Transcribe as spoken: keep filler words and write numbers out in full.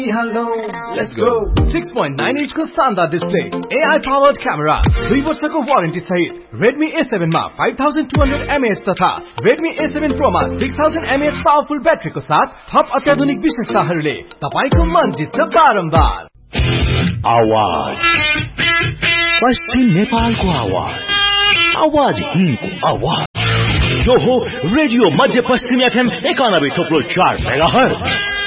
Hello, let's go. six point nine inch को शानदार display, A I powered camera, दुई वर्षको वारेन्टी सहित Redmi A seven मा five thousand two hundred milliamp hour तथा Redmi A seven Pro मा six thousand milliamp hour powerful ब्याट्रीको साथ थप अत्याधुनिक विशेषताहरूले तपाईको मन जित्छ बारम्बार। आवाज पश्चिम नेपालको आवाज, आवाज हिन्दको आवाज, यो हो रेडियो मध्य पश्चिम एफएम एकानब्बे थोप्लो चार मेगाहर्ज।